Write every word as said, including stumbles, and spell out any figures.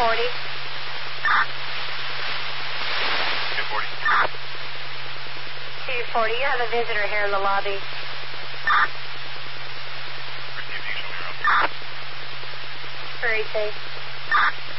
forty. two forty. two forty, you have a visitor here in the lobby. Received Eagle Zero. Very safe.